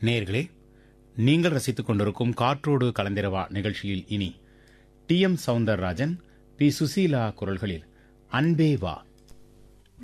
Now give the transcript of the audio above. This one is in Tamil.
நேயர்களே, நீங்கள் ரசித்துக் கொண்டிருக்கும் காற்றோடு கலந்திரவா நிகழ்ச்சியில் இனி D M Soundararajan, B Susheela குரல்களில் அன்பே வா.